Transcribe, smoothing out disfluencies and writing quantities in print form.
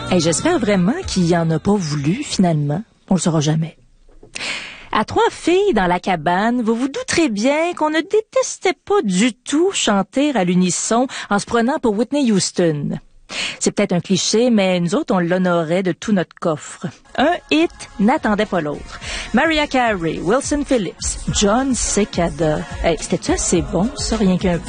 Et j'espère vraiment qu'il y en a pas voulu, finalement. On le saura jamais. À 3 filles dans la cabane, vous vous douterez bien qu'on ne détestait pas du tout chanter à l'unisson en se prenant pour Whitney Houston. C'est peut-être un cliché, mais nous autres, on l'honorait de tout notre coffre. Un hit n'attendait pas l'autre. Mariah Carey, Wilson Phillips, John Cicada. Hey, c'était-tu assez bon, ça, rien qu'un peu?